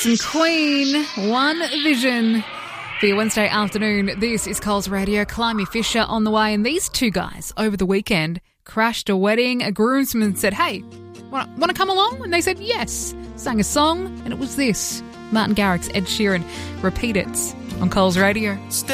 Garrix and Queen, One Vision. For your Wednesday afternoon, this is Coles Radio. Climby Fisher on the way, and these two guys over the weekend crashed a wedding. A groomsman said, hey, want to come along? And they said yes. Sang a song, and it was this. Martin Garrix, Ed Sheeran. Repeat it on Coles Radio.